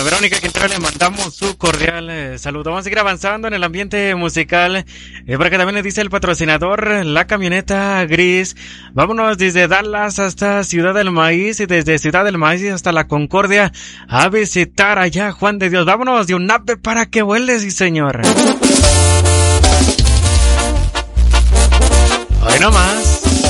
Verónica Quintero le mandamos su cordial saludo. Vamos a seguir avanzando en el ambiente musical. Por acá también le dice el patrocinador, la camioneta gris. Vámonos desde Dallas hasta Ciudad del Maíz y desde Ciudad del Maíz hasta La Concordia a visitar allá Juan de Dios. Vámonos de un ave para que vueles, sí señor. Hoy no más.